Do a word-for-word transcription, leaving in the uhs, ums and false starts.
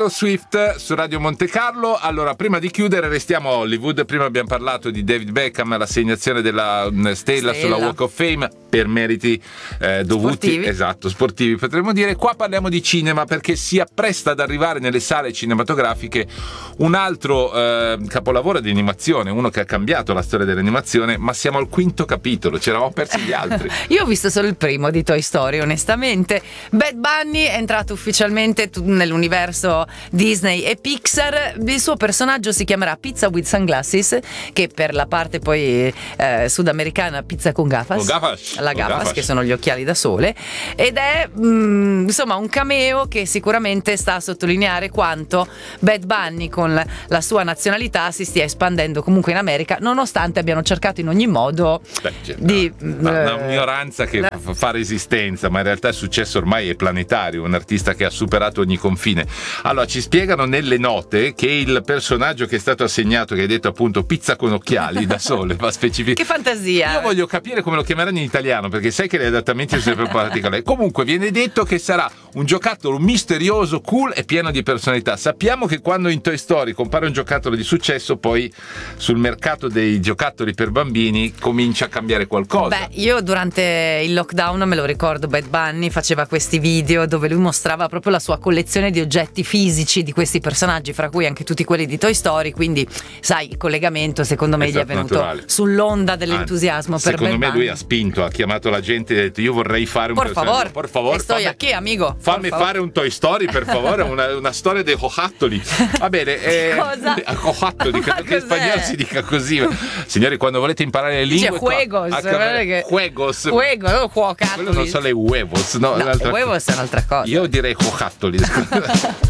Taylor Swift su Radio Monte Carlo. Allora, prima di chiudere restiamo a Hollywood. Prima abbiamo parlato di David Beckham, l'assegnazione della stella, stella. sulla Walk of Fame per meriti eh, dovuti, sportivi. esatto, sportivi potremmo dire. Qua parliamo di cinema perché si appresta ad arrivare nelle sale cinematografiche un altro eh, capolavoro di animazione, uno che ha cambiato la storia dell'animazione, ma siamo al quinto capitolo, ci eravamo persi gli altri. Io ho visto solo il primo di Toy Story, onestamente. Bad Bunny è entrato ufficialmente nell'universo Disney e Pixar. Il suo personaggio si chiamerà Pizza with Sunglasses, che per la parte poi eh, sudamericana pizza con gafas, Con gafas. la Con gafas, gafas. che sono gli occhiali da sole, ed è mh, insomma un cameo che sicuramente sta a sottolineare quanto Bad Bunny con la, la sua nazionalità si stia espandendo comunque in America, nonostante abbiano cercato in ogni modo Beh, cioè, di no, eh, una minoranza che eh. fa- fa resistenza, ma in realtà il successo ormai è planetario, un artista che ha superato ogni confine. Allora, ci spiegano nelle note che il personaggio che è stato assegnato, che hai detto appunto pizza con occhiali da sole, va specificato. Che fantasia! Io voglio capire come lo chiameranno in italiano, perché sai che gli adattamenti sono sempre particolari. Comunque viene detto che sarà un giocattolo misterioso, cool e pieno di personalità. Sappiamo che quando in Toy Story compare un giocattolo di successo, poi sul mercato dei giocattoli per bambini comincia a cambiare qualcosa. Beh, io durante il lockdown me lo ricordo, Bad Bunny faceva questi video dove lui mostrava proprio la sua collezione di oggetti fisici di questi personaggi, fra cui anche tutti quelli di Toy Story, quindi sai, il collegamento secondo me È gli è stato venuto naturale. sull'onda dell'entusiasmo Ah, per secondo Bad me Bunny. lui ha spinto, ha chiamato la gente e ha detto io vorrei fare un Por personaggio. favor, por favor estoy fammi, aquí, amigo. fammi Por fare favor. un Toy Story per favore, una, una storia dei cojattoli. Va bene, eh, Cosa? cojattoli, credo che in Cos'è? spagnolo si dica così. Signori, quando volete imparare le Dice lingue, juegos, qua- guarda che- juegos, Juego, no, quello non cuocattoli. so le huevos, no, No, un'altra huevos cosa. è un'altra cosa. Io direi cojattoli.